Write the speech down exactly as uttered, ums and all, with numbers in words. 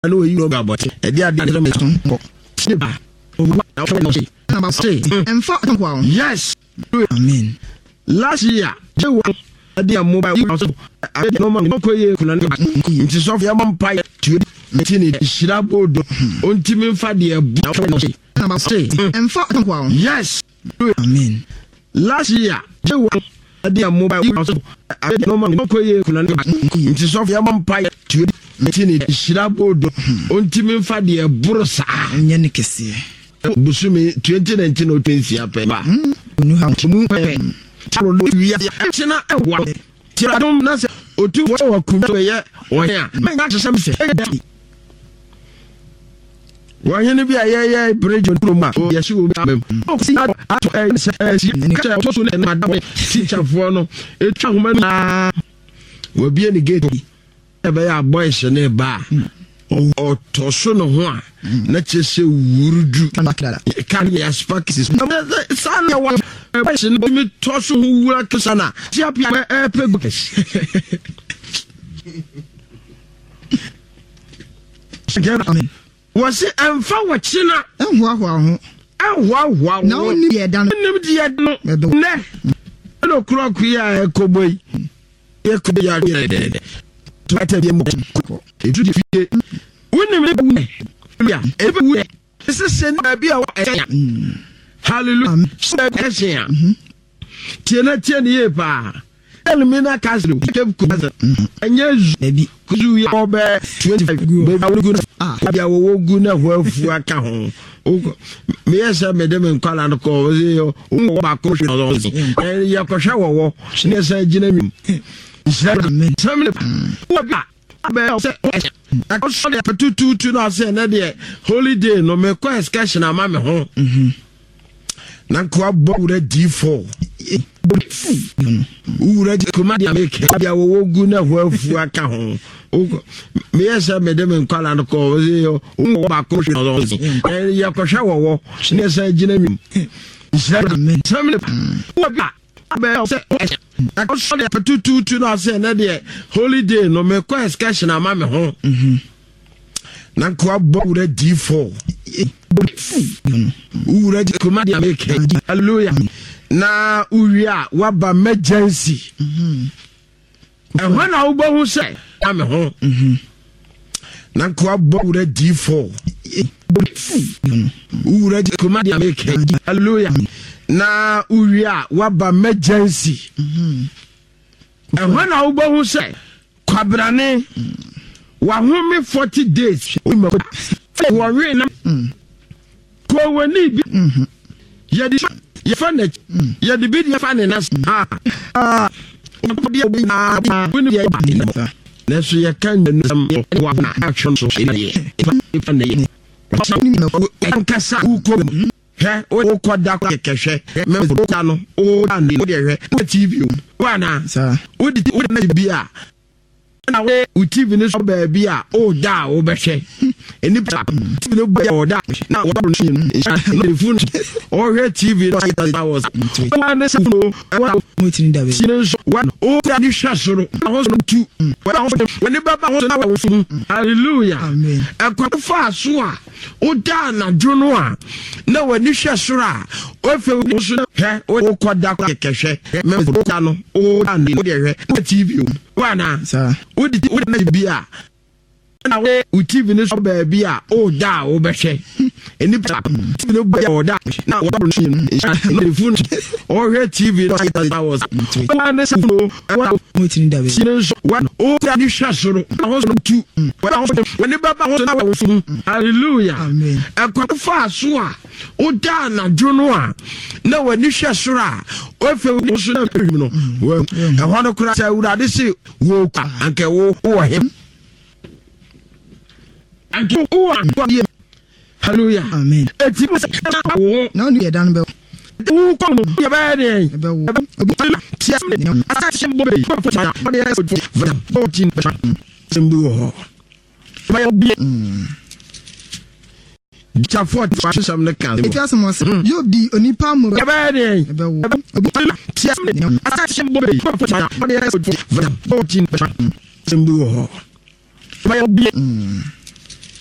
know you know about it. A dear did snipper. Number three. And fuck one. Yes. Amen. Last year, you were a dear mobile. I don't know, no way. It is of your mom pie to Martini. Shirabo, Untimin Fadia. Number three. And fuck one. Yes. Amen. Last year, you were a dear mobile. I don't know, no way. It is of your mom pie to Martini. Shirabo, Untimin Fadia Bursa. Yanikesi. Busumi twenty nineteen or twenty apeba. You have to move. We are China. I don't know. Or two or Kuya or here. Make something. Why you be a yeah bridge on Roma? Oh, yes, you will be. Oh, see, I also let my teacher for no. It's a woman will be in the gate. Ever boys in a bar. Or Tosso no one, not just say Wurudu. Can be as Pakis. Sana one person, me Tosso who work Sana. Japia Airpebus. Was it and for what China? And wow, wow, and wow, wow, no, near down the no clock we are a cowboy. Here could be a dead. To be more. If you defeat when yeah, everywhere. This is send be our hallelujah. Tina Tia pa. Elimina Castle, and yes, maybe could you over twenty five good. Ah, I will go now well for a count. Oh, me as a madam and call and call you, oh, caution, and Yakoshawa, she has a genuine. I got sorry for two two two now say na dey holiday no me kwa excursion na mama ho mhm na kwa bo ready for u ready command make bia wo gu na ho afu aka ho me yes me dem nkwala no ko yo wo ba ko shi no zo eh ya ko hwa wo ne say gina mi amen family I got sorry for two two two now say na dey holiday no me kwa excursion na mama ho mhm na kwa bo ready for u ready command make hallelujah na uria waba emergency mhm and when I go who say am ho mhm na kwa bo ready for u ready command make hallelujah na uria waba emergency mhm and when I go who say kwabrane wa home forty days wa we na ko wani bi mhm ye di ye fa na ye di bi ye fa na ah ah na so ye kan wa na action so ye if na ye kasa uko he o ko da ko kehwe me o no o da ni o de hwe T V wa na sa o di o na bi a na we T V ni so ba bi a o da o be hwe eni pa T V no ba o da na o do ni phone o hwe T V no I was wa na sa no wa mo tin da be so wa o da ni hwa soro ho so tu wa when ba ba ho na wa fu hallelujah amen akwafa so a o da na dwono a na wa ni hwa soro a o fe o so he o koda ko kehwe me o no o da ni o de hwe T V wa na sa o di o na bi a na we T V ni so ba bi a o da o be hwe eni pa T V no ba o da na o do ni phone o hwe T V no I was wa na sa no wa mo tin da be so wa o da ni hwa soro ho so tu wa when ba ba ho na wa fu hallelujah amen akwafa so a o da na dwono a na wa ni hwa soro a o fe o so na prim no wa e ho no kura sa urade se wo kwa anke wo wo him anke wo an hallelujah amen eti mo wo na no ye dan be wo ko no ye ba de be wo obi tia me asa shimbo be ko fa na ye so vada fourteen shimbo ho ba yo bi ja forty fa sham na kan it has mo yo di onipa mo ye ba de be wo obi tia me asa shimbo be ko fa na ye so vada fourteen shimbo ho ba yo bi